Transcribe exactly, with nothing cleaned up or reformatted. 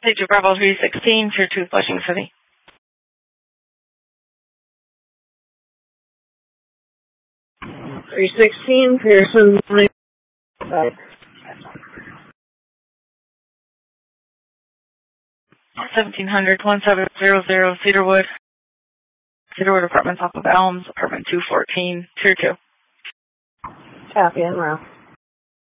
Take two Bravo three sixteen, Tier two, Flushing City. three sixteen, Pearson. seventeen hundred, one seven zero zero, Cedarwood. Cedarwood Apartments off of Elms, apartment two fourteen, Tier two. Copy, en route.